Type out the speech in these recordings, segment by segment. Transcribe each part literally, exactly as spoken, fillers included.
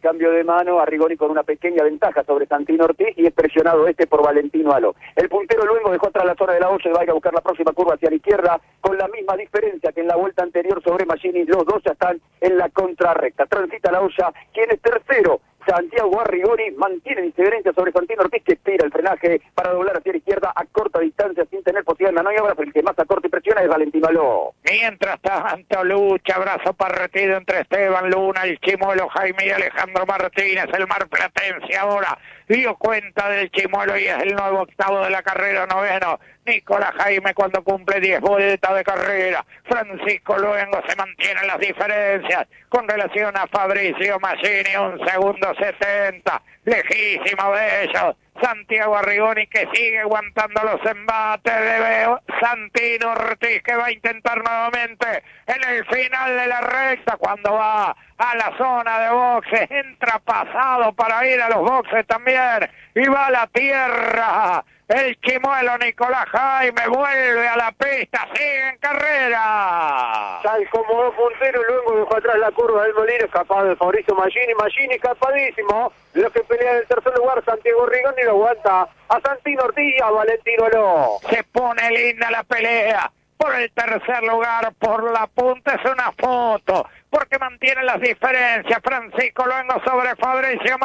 cambio de mano, Arrigoni con una pequeña ventaja sobre Santino Ortiz y es presionado este por Valentino Aló. El puntero luego dejó atrás la zona de la olla y va a ir a buscar la próxima curva hacia la izquierda con la misma diferencia que en la vuelta anterior sobre Machini. Los dos ya están en la contrarrecta. Transita la olla, quien es tercero. Santiago Arrigoni mantiene diferencia sobre Santino Ortiz, que estira el frenaje para doblar hacia la izquierda a corta distancia sin tener posibilidad de maniobra, pero el que más a corta y presiona es Valentino Aló. Mientras tanto, lucha, brazo partido entre Esteban Luna, el Chimuelo Jaime y Alejandro Martínez. El marplatense ahora dio cuenta del Chimuelo y es el nuevo octavo de la carrera, noveno Nicolás Jaime cuando cumple diez vueltas de carrera. Francisco Luengo se mantienen las diferencias con relación a Fabricio Machini, un segundo setenta, lejísimo de ellos. Santiago Arrigoni que sigue aguantando los embates de Santino Ortiz, que va a intentar nuevamente en el final de la recta cuando va a la zona de boxes, entra pasado para ir a los boxes también y va a la tierra. El Chimuelo Nicolás Jaime vuelve a la pista, sigue en carrera. Sal como dos punteros, luego dejó atrás la curva del Molino, escapado de Fabricio Machini, Machini escapadísimo. Los que pelean en el tercer lugar, Santiago Arrigoni lo aguanta a Santino Ortiz y a Valentino Aló. Se pone linda la pelea por el tercer lugar, por la punta es una foto, porque mantiene las diferencias. Francisco Luengo sobre Fabricio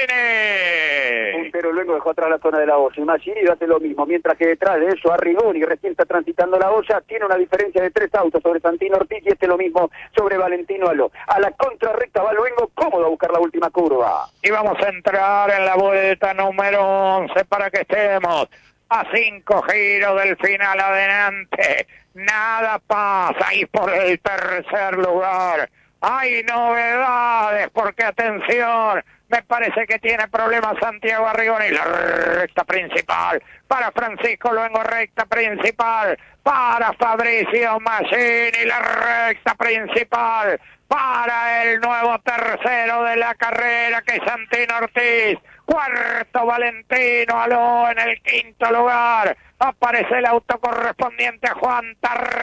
Machini. Puntero luego dejó atrás la zona de la olla y Machini hace lo mismo, mientras que detrás de eso Arrigoni, recién está transitando la olla, tiene una diferencia de tres autos sobre Santino Ortiz y este lo mismo sobre Valentino Aló. A la contrarrecta va Luengo, cómodo a buscar la última curva. Y vamos a entrar en la vuelta número once para que estemos a cinco giros del final adelante. Nada pasa ahí por el tercer lugar. Hay novedades porque, atención, me parece que tiene problemas Santiago Arrigoni. La recta principal para Francisco Luengo, recta principal para Fabricio Machini, la recta principal para el nuevo tercero de la carrera, que es Santino Ortiz. Cuarto Valentino Aló en el quinto lugar. Aparece el auto correspondiente a Juan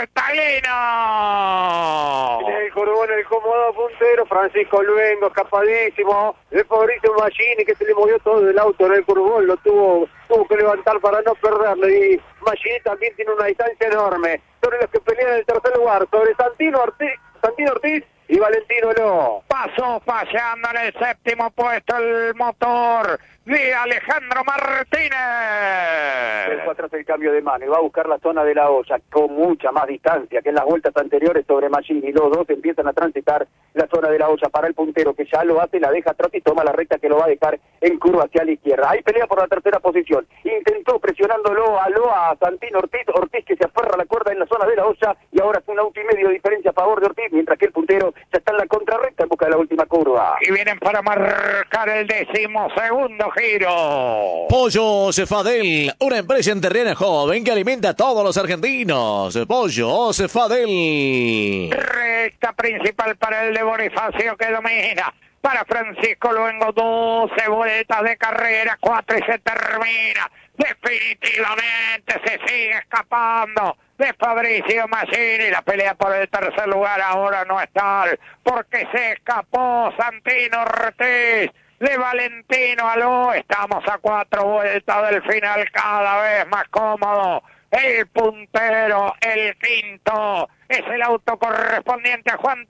Tartalino. En el Corbón, el cómodo puntero, Francisco Luengo, escapadísimo. De Fabricio Machini, que se le movió todo el auto en el Corbón, lo tuvo, tuvo que levantar para no perderlo. Y Machini también tiene una distancia enorme sobre los que pelean en el tercer lugar, sobre Santino Ortiz, Santino Ortiz y Valentino Aló. Pasó fallando en el séptimo puesto el motor de Alejandro Martínez. Dejó atrás el cambio de mano y va a buscar la zona de la olla con mucha más distancia que en las vueltas anteriores sobre Machini. Los dos empiezan a transitar la zona de la olla para el puntero, que ya lo hace, la deja atrás y toma la recta que lo va a dejar en curva hacia la izquierda. Ahí pelea por la tercera posición. Intentó presionándolo a lo a Santino Ortiz. Ortiz que se aferra a la cuerda en la zona de la olla y ahora es un auto y medio de diferencia a favor de Ortiz, mientras que el puntero ya está en la contrarrecta en busca de la última curva. Y vienen para marcar el decimosegundo giro. Pollo Cefadel, una empresa enterrana joven que alimenta a todos los argentinos. Pollo Cefadel. Recta principal para el de Bonifacio, que domina. Para Francisco Luengo, doce vueltas de carrera, cuatro y se termina. Definitivamente se sigue escapando de Fabricio Machini. La pelea por el tercer lugar ahora no es tal, porque se escapó Santino Ortiz de Valentino Aló. Estamos a cuatro vueltas del final, cada vez más cómodo. El puntero, el quinto, es el auto correspondiente a Juan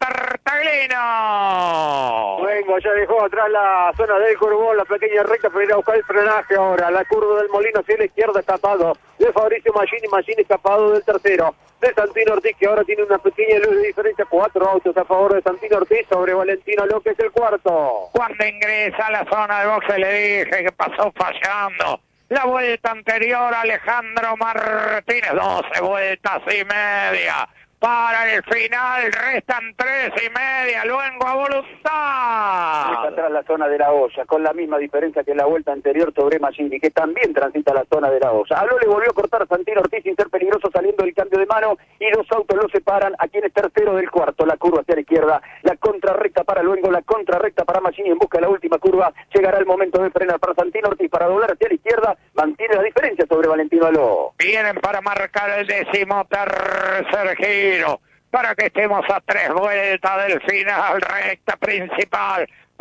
Tartalino. Luengo ya dejó atrás la zona del Corbón, la pequeña recta para ir a buscar el frenaje ahora. La curva del Molino hacia la izquierda, escapado de Fabricio Machini, Machini escapado del tercero de Santino Ortiz, que ahora tiene una pequeña luz de diferencia, cuatro autos a favor de Santino Ortiz sobre Valentino Aló, que es el cuarto. Cuando ingresa a la zona de boxe le dije que pasó fallando. La vuelta anterior, Alejandro Martínez, doce vueltas y media. Para el final restan tres y media, Luengo a voluntad. Está atrás la zona de la olla, con la misma diferencia que en la vuelta anterior sobre Machini, que también transita la zona de la olla. Aló le volvió a cortar Santino Ortiz sin ser peligroso saliendo del cambio de mano y dos autos lo separan. A quien es tercero del cuarto, la curva hacia la izquierda, la contrarrecta para Luengo, la contrarrecta para Machini en busca de la última curva. Llegará el momento de frenar para Santino Ortiz para doblar hacia la izquierda, mantiene la diferencia sobre Valentino Aló. Vienen para marcar el décimo tercer giro, para que estemos a tres vueltas del final, recta principal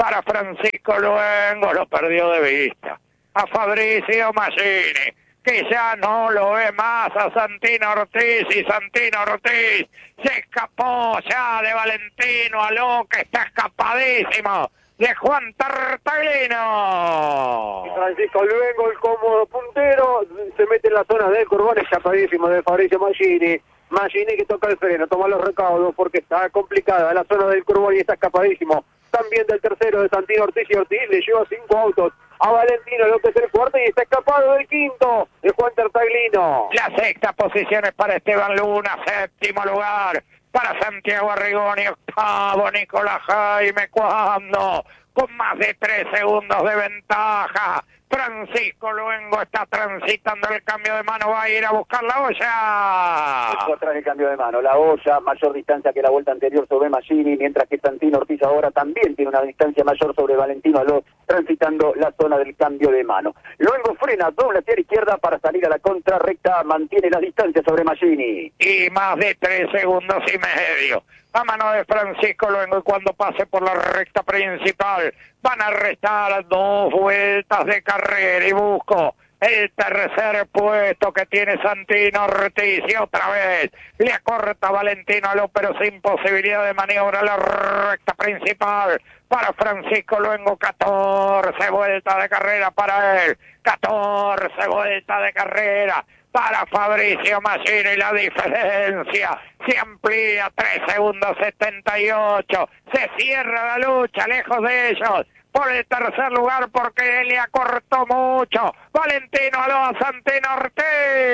para Francisco Luengo, lo perdió de vista. A Fabricio Machini, que ya no lo ve más a Santino Ortiz, y Santino Ortiz se escapó ya de Valentino Aló, que está escapadísimo de Juan Tartaglino. Y Francisco Luengo, el cómodo puntero, se mete en la zona del Curbón, escapadísimo de Fabricio Machini. Machini que toca el freno, toma los recaudos porque está complicada la zona del Curbón y está escapadísimo. También del tercero de Santino Ortiz, y Ortiz le lleva cinco autos a Valentino López el cuarto y está escapado del quinto de Juan Tartaglino. La sexta posición es para Esteban Luna, séptimo lugar para Santiago Arrigoni, octavo Nicolás Jaime, cuando con más de tres segundos de ventaja Francisco Luengo está transitando el cambio de mano, va a ir a buscar la olla. Dejó atrás el cambio de mano, la olla, mayor distancia que la vuelta anterior sobre Machini, mientras que Santino Ortiz ahora también tiene una distancia mayor sobre Valentino Aló, transitando la zona del cambio de mano. Luego frena, dobla hacia la izquierda para salir a la contrarrecta, mantiene la distancia sobre Machini. Y más de tres segundos y medio a mano de Francisco Luengo, y cuando pase por la recta principal van a restar dos vueltas de carrera y busco el tercer puesto que tiene Santino Ortiz, y otra vez le acorta Valentino Aló, pero sin posibilidad de maniobra la recta principal para Francisco Luengo. Catorce vueltas de carrera para él, catorce vueltas de carrera para Fabricio Machini, y la diferencia se amplía, tres segundos setenta y ocho, se cierra la lucha lejos de ellos por el tercer lugar porque le acortó mucho Valentino Aló a Santino Ortiz.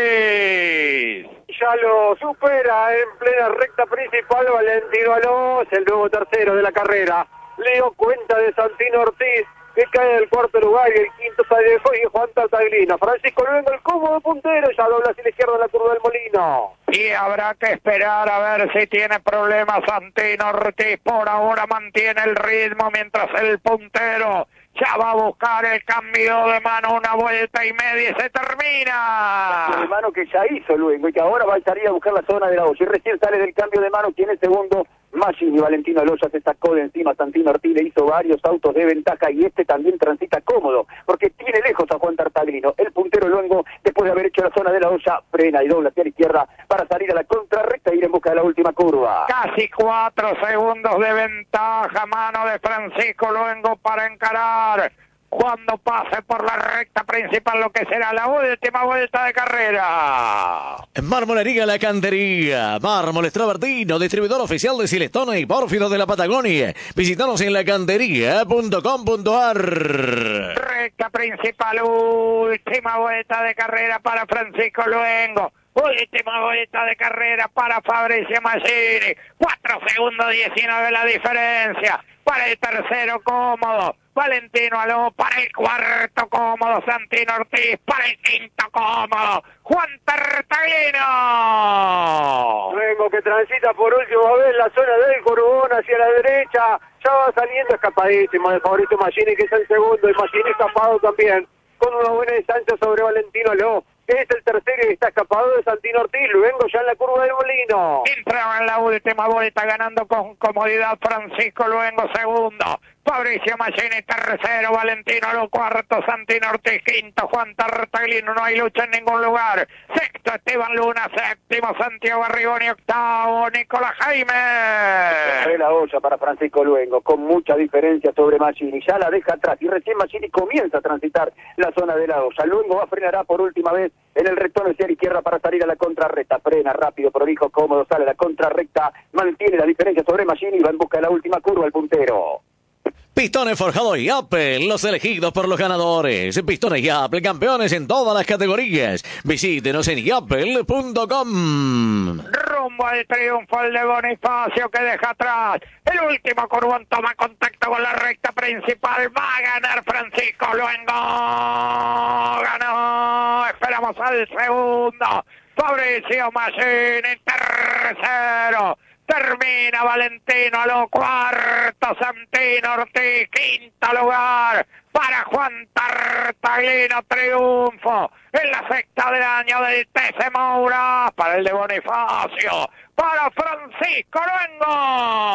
Ya lo supera en plena recta principal Valentino Aló, es el nuevo tercero de la carrera. Le dio cuenta de Santino Ortiz, que cae del cuarto lugar, y el quinto está de Juan Tartaglino. Francisco Luengo, el cómodo puntero, ya dobla hacia la izquierda en la curva del Molino. Y habrá que esperar a ver si tiene problemas Santino Ortiz. Por ahora mantiene el ritmo, mientras el puntero ya va a buscar el cambio de mano, una vuelta y media y se termina. El de mano que ya hizo Luengo y que ahora va a salir a buscar la zona de la olla. Y recién sale del cambio de mano, tiene el segundo Machini. Valentino Aló ya se sacó de encima. Santino Ortiz le hizo varios autos de ventaja, y este también transita cómodo porque tiene lejos a Juan Tartaglino. El puntero Luengo, después de haber hecho la zona de la olla, frena y dobla hacia la izquierda para salir a la contrarrecta e ir en busca de la última curva. Casi cuatro segundos de ventaja, mano de Francisco Luengo para encarar cuando pase por la recta principal lo que será la última vuelta de carrera. Marmolería La Cantería, Mármoles Travertino, distribuidor oficial de Silestone y Pórfido de la Patagonia. Visítanos en lacantería punto com punto a r. Recta principal, última vuelta de carrera para Francisco Luengo. Última vuelta de carrera para Fabricio Machini. cuatro segundos diecinueve la diferencia. Para el tercero cómodo Valentino Aló, para el cuarto cómodo Santino Ortiz, para el quinto cómodo Juan Tartaglino. Luengo que transita por última vez la zona del Curbón hacia la derecha, ya va saliendo escapadísimo de Fabricio Machini, que es el segundo, y Machini escapado también con una buena distancia sobre Valentino Aló, que es el tercero y está escapado de Santino Ortiz. Luengo ya en la curva del Molino. Entraba en la última vuelta ganando con comodidad Francisco Luengo segundo, Fabricio Machini tercero, Valentino Aló cuarto, Santino Ortiz quinto, Juan Tartaglino, no hay lucha en ningún lugar, sexto Esteban Luna, séptimo Santiago Arrigoni, octavo Nicolás Jaime. De la olla para Francisco Luengo, con mucha diferencia sobre Machini, ya la deja atrás y recién Machini comienza a transitar la zona de la olla. Luengo va a frenará por última vez en el rectón hacia la izquierda para salir a la contrarrecta, frena rápido, prolijo, cómodo, sale a la contrarrecta, mantiene la diferencia sobre Machini y va en busca de la última curva el puntero. Pistones Forjado y Apple, los elegidos por los ganadores. Pistones y Apple, campeones en todas las categorías. Visítenos en yapel punto com. Rumbo al triunfo el de Bonifacio, que deja atrás el último curvón, toma contacto con la recta principal, va a ganar Francisco Luengo. Ganó, esperamos al segundo Fabricio Machini, tercero. Termina Valentino Aló, cuarto Santino Ortiz, quinto lugar para Juan Tartaglino, triunfo en la sexta del año del T C Moura, para el de Bonifacio, para Francisco Luengo.